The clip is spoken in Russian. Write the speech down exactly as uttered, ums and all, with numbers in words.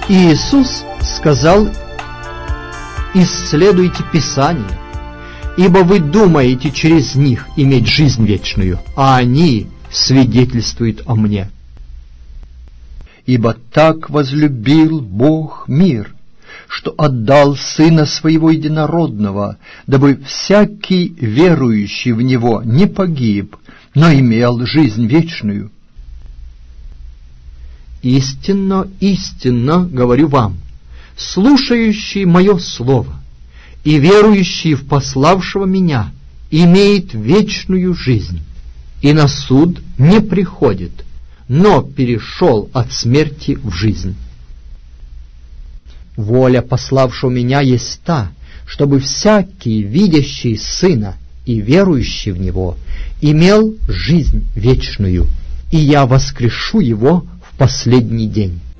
Иисус сказал: «Исследуйте Писания, ибо вы думаете через них иметь жизнь вечную, а они свидетельствуют о мне». «Ибо так возлюбил Бог мир, что отдал Сына Своего Единородного, дабы всякий верующий в Него не погиб, но имел жизнь вечную». «Истинно, истинно говорю вам, слушающий мое слово и верующий в пославшего меня имеет вечную жизнь, и на суд не приходит, но перешел от смерти в жизнь. Воля пославшего меня есть та, чтобы всякий, видящий Сына и верующий в Него, имел жизнь вечную, и я воскрешу его в последний день».